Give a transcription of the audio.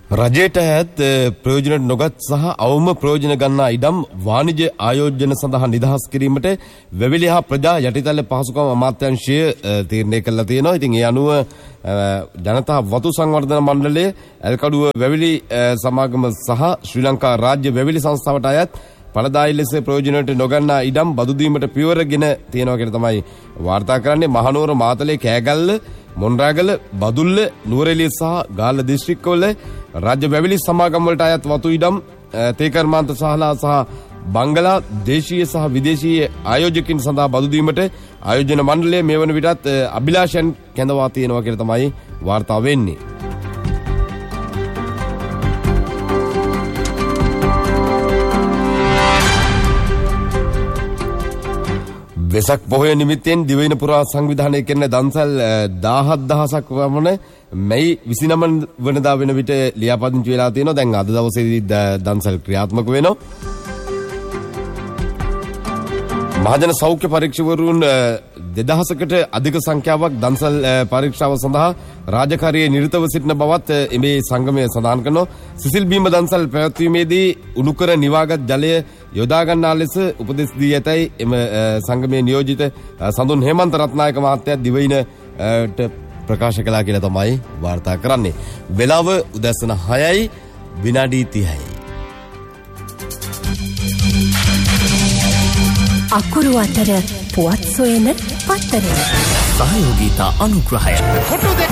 රජයට ඇත් ප්‍රයෝජනට නොගත් සහ අවම ප්‍රයෝජන ගන්නා ඉඩම් වාණිජ්‍ය ආයෝජන සඳහා නිදහස් කිරීමට වැවිලි හා ප්‍රජා යටිතල පහසුකම් අමාත්‍යාංශය තීරණය කළා තියෙනවා. ඉතින් ඒ අනුව ජනතා වතු සංවර්ධන මණ්ඩලය ඇල්කඩුව වැවිලි සමාගම සහ ශ්‍රී ලංකා රාජ්‍ය වැවිලි සංස්ථාවට අයත් පළදායි ලෙස ප්‍රයෝජනට නොගන්නා ඉඩම් බදු දීමට පියවරගෙන තියෙනවා කියලා තමයි වාර්තා කරන්නේ. මහනුවර මාතලේ කෑගල්ල මොන්රාගල බදුල්ල නුවරඑළිය සහ ගාල්ල දිස්ත්‍රික්කවල රාජ්‍ය වැවිලි සමාගම් වලට අයත් වතු ඉඩම් තේකර්මාන්ත ශාලා සහ බංගලා දේශීය සහ විදේශීය ආයෝජකින් සඳහා බදු දීමට ආයෝජන මණ්ඩලය මේ වන විටත් අභිලාෂයන් කැඳවා තියෙනවා කියලා තමයි වාර්තා වෙන්නේ. වෙසක් පොහොය නිමිත්තෙන් දිවයින පුරා සංවිධානය කරන දන්සල් 17000ක් වමන මැයි 29 වෙනිදා වෙන විට ලියාපදිංචි වෙලා තියෙනවා. දැන් අද දවසේදී දන්සල් ක්‍රියාත්මක වෙනවා. මහජන සෞඛ්‍ය පරීක්ෂකවරුන් 2000කට අධික සංඛ්‍යාවක් දන්සල් පරීක්ෂාව සඳහා රාජකාරියේ නිරතව සිටින බවත් මේ සංගමය සඳහන් කරනවා. සිසිල් බීම දන්සල් පැවැත්වීමේදී උණුකර නිවාගත් ජලය යොදා ගන්නා ලෙස උපදෙස් දී ඇතැයි එම සංගමයේ නියෝජිත සඳුන් හේමන්ත රත්නායක මහත්තයා දිවයිනට ප්‍රකාශ කළා කියලා තමයි වාර්තා කරන්නේ. වෙලාව උදැසන 6යි විනාඩි 30යි. අකුරු අතර පුවත් සොයන පත්තරේ සහයෝගීතා අනුග්‍රහය